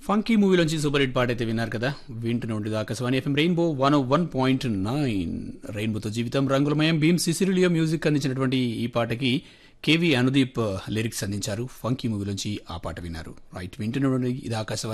Funky మూవీలోంచి super hit పాట అయితే విన్నారు కదా. వింటూనే ఆకాశవాణి ఎఫ్ఎం రెయిన్బో 101.9. రెయిన్బోతో జీవితం రంగులమయం. భీమ్ సిసిరిలియో మ్యూజిక్ అందించినటువంటి ఈ పాటకి కేవి అనుదీప్ లిరిక్స్ అందించారు. ఫంకీ మూవీలోంచి ఆ పాట విన్నారు. రైట్, వింటూనే ఇది ఆకాశవాణి